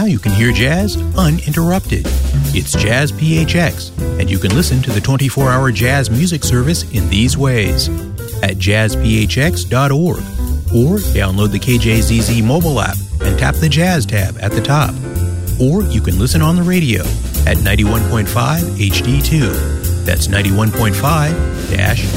you can hear jazz uninterrupted. It's Jazz PHX, and you can listen to the 24-hour jazz music service in these ways: at jazzphx.org, or download the KJZZ mobile app and tap the Jazz tab at the top. Or you can listen on the radio at 91.5 HD2. That's 91.5-HD2.